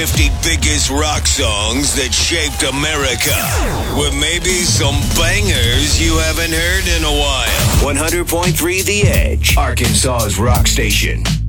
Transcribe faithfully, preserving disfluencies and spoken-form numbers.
fifty biggest rock songs that shaped America, with maybe some bangers you haven't heard in a while. one hundred point three The Edge, Arkansas's rock station.